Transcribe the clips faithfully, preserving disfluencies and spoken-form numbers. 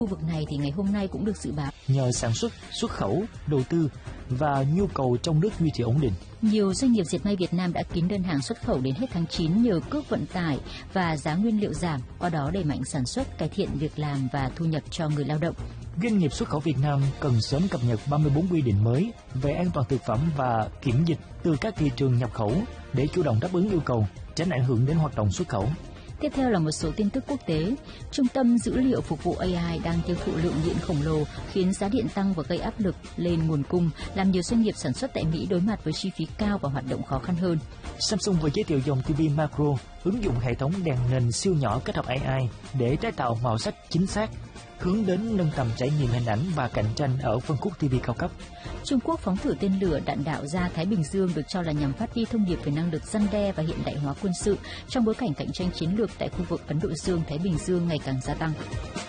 Khu vực này thì ngày hôm nay cũng được dự báo nhờ sản xuất, xuất khẩu, đầu tư và nhu cầu trong nước duy trì ổn định. Nhiều doanh nghiệp dệt may Việt Nam đã kín đơn hàng xuất khẩu đến hết tháng chín nhờ cước vận tải và giá nguyên liệu giảm, qua đó đẩy mạnh sản xuất, cải thiện việc làm và thu nhập cho người lao động. Doanh nghiệp xuất khẩu Việt Nam cần sớm cập nhật ba mươi tư quy định mới về an toàn thực phẩm và kiểm dịch từ các thị trường nhập khẩu để chủ động đáp ứng yêu cầu, tránh ảnh hưởng đến hoạt động xuất khẩu. Tiếp theo là một số tin tức quốc tế. Trung tâm dữ liệu phục vụ a i đang tiêu thụ lượng điện khổng lồ khiến giá điện tăng và gây áp lực lên nguồn cung, làm nhiều doanh nghiệp sản xuất tại Mỹ đối mặt với chi phí cao và hoạt động khó khăn hơn. Samsung vừa giới thiệu dòng ti vi Macro ứng dụng hệ thống đèn nền siêu nhỏ kết hợp a i để tái tạo màu sắc chính xác, hướng đến nâng tầm trải nghiệm hình ảnh và cạnh tranh ở phân khúc ti vi cao cấp. Trung Quốc phóng thử tên lửa đạn đạo ra Thái Bình Dương được cho là nhằm phát đi thông điệp về năng lực răn đe và hiện đại hóa quân sự trong bối cảnh cạnh tranh chiến lược tại khu vực Ấn Độ Dương-Thái Bình Dương ngày càng gia tăng.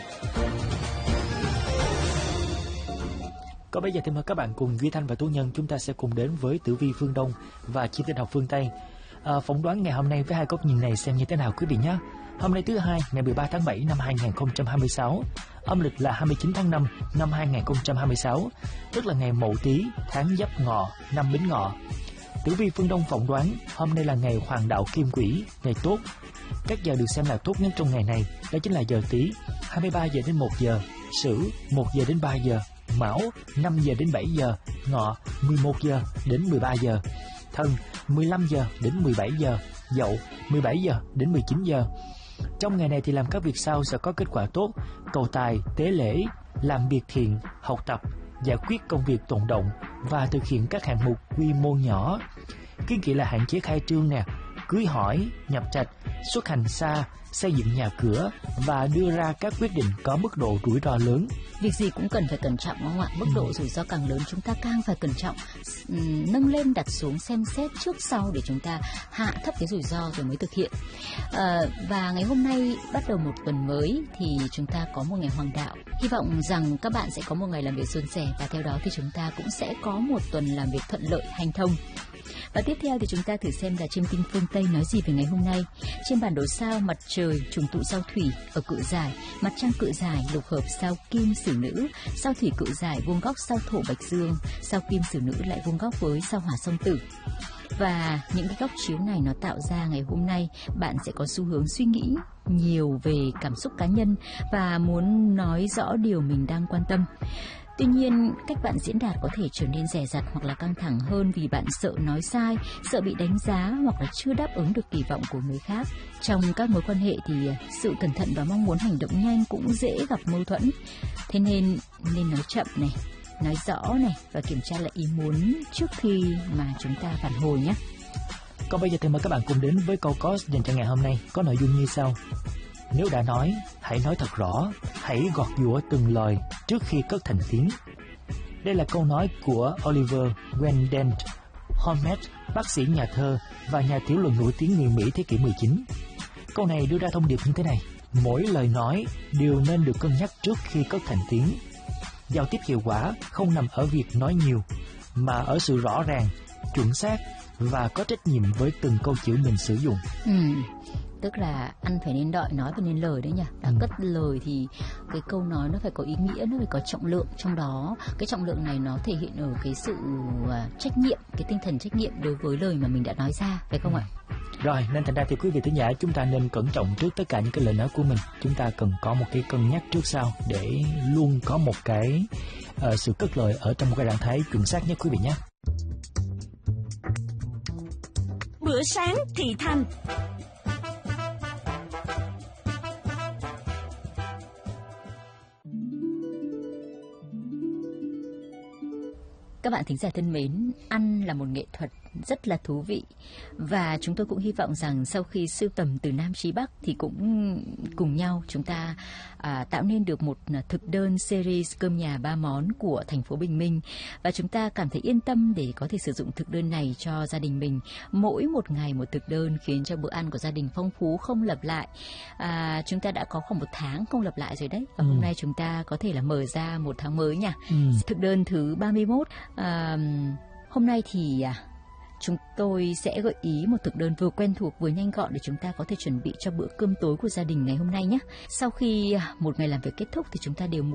Còn bây giờ thì mời các bạn cùng Duy Thanh và Tú Nhân chúng ta sẽ cùng đến với tử vi phương Đông và chiêm tinh học phương Tây. À, phỏng đoán ngày hôm nay với hai góc nhìn này xem như thế nào quý vị nhé. Hôm nay thứ hai ngày mười ba tháng bảy năm hai nghìn không trăm hai mươi sáu, âm lịch là hai mươi chín tháng năm năm hai nghìn không trăm hai mươi sáu, tức là ngày Mậu Tý, tháng Giáp Ngọ, năm Bính Ngọ. Tử vi phương Đông phỏng đoán hôm nay là ngày Hoàng đạo Kim Quỹ, ngày tốt. Các giờ được xem là tốt nhất trong ngày này đó chính là giờ Tý hai mươi ba giờ đến một giờ, Sửu một giờ đến ba giờ, Mão năm giờ đến bảy giờ, Ngọ mười một giờ đến mười ba giờ, Thân mười lăm giờ đến mười bảy giờ, Dậu mười bảy giờ đến mười chín giờ. Trong ngày này thì làm các việc sau sẽ có kết quả tốt: cầu tài, tế lễ, làm việc thiện, học tập, giải quyết công việc tồn động và thực hiện các hạng mục quy mô nhỏ. Kiến kỵ là hạn chế khai trương nè, cưới hỏi, nhập trạch, xuất hành xa, xây dựng nhà cửa và đưa ra các quyết định có mức độ rủi ro lớn. Việc gì cũng cần phải cẩn trọng đúng không ạ? Mức độ rủi ro càng lớn chúng ta càng phải cẩn trọng, nâng lên đặt xuống xem xét trước sau để chúng ta hạ thấp cái rủi ro rồi mới thực hiện. À, và ngày hôm nay bắt đầu một tuần mới thì chúng ta có một ngày hoàng đạo. Hy vọng rằng các bạn sẽ có một ngày làm việc suôn sẻ và theo đó thì chúng ta cũng sẽ có một tuần làm việc thuận lợi, hanh thông. Và tiếp theo thì chúng ta thử xem là chiêm tinh phương Tây nói gì về ngày hôm nay. Trên bản đồ sao, mặt trời trùng tụ sao Thủy ở Cự Giải, mặt trăng Cự Giải lục hợp sao Kim Sử Nữ, sao Thủy Cự Giải vuông góc sao Thổ Bạch Dương, sao Kim Sử Nữ lại vuông góc với sao Hỏa Song Tử. Và những cái góc chiếu này nó tạo ra ngày hôm nay bạn sẽ có xu hướng suy nghĩ nhiều về cảm xúc cá nhân và muốn nói rõ điều mình đang quan tâm. Tuy nhiên, cách bạn diễn đạt có thể trở nên dè dặt hoặc là căng thẳng hơn vì bạn sợ nói sai, sợ bị đánh giá hoặc là chưa đáp ứng được kỳ vọng của người khác. Trong các mối quan hệ thì sự cẩn thận và mong muốn hành động nhanh cũng dễ gặp mâu thuẫn. Thế nên nên nói chậm này, nói rõ này và kiểm tra lại ý muốn trước khi mà chúng ta phản hồi nhé. Còn bây giờ thì mời các bạn cùng đến với câu coach dành cho ngày hôm nay, có nội dung như sau. Nếu đã nói, hãy nói thật rõ, hãy gọt giũa từng lời trước khi cất thành tiếng. Đây là câu nói của Oliver Wendell Holmes, bác sĩ nhà thơ và nhà tiểu luận nổi tiếng người Mỹ thế kỷ mười chín. Câu này đưa ra thông điệp như thế này: mỗi lời nói đều nên được cân nhắc trước khi cất thành tiếng. Giao tiếp hiệu quả không nằm ở việc nói nhiều, mà ở sự rõ ràng, chuẩn xác và có trách nhiệm với từng câu chữ mình sử dụng. Ừ. Tức là ăn phải nên đợi, nói phải nên lời đấy nhỉ. Đã ừ. cất lời thì cái câu nói nó phải có ý nghĩa, nó phải có trọng lượng. Trong đó cái trọng lượng này nó thể hiện ở cái sự uh, trách nhiệm, cái tinh thần trách nhiệm đối với lời mà mình đã nói ra, phải không ừ. ạ? Rồi, nên thành ra thì quý vị thính giả, chúng ta nên cẩn trọng trước tất cả những cái lời nói của mình. Chúng ta cần có một cái cân nhắc trước sau để luôn có một cái uh, sự cất lời ở trong một cái trạng thái chuẩn xác nhất quý vị nhé. Bữa sáng thì thầm. Các bạn thính giả thân mến, ăn là một nghệ thuật rất là thú vị và chúng tôi cũng hy vọng rằng sau khi sưu tầm từ Nam chí Bắc thì cũng cùng nhau chúng ta à, tạo nên được một thực đơn series cơm nhà ba món của thành phố Bình Minh và chúng ta cảm thấy yên tâm để có thể sử dụng thực đơn này cho gia đình mình. Mỗi một ngày một thực đơn khiến cho bữa ăn của gia đình phong phú, không lặp lại. À, chúng ta đã có khoảng một tháng không lặp lại rồi đấy và ừ. hôm nay chúng ta có thể là mở ra một tháng mới nha. Ừ. Thực đơn thứ ba mươi mốt. À, hôm nay thì à, chúng tôi sẽ gợi ý một thực đơn vừa quen thuộc vừa nhanh gọn để chúng ta có thể chuẩn bị cho bữa cơm tối của gia đình ngày hôm nay nhé. Sau khi một ngày làm việc kết thúc thì chúng ta đều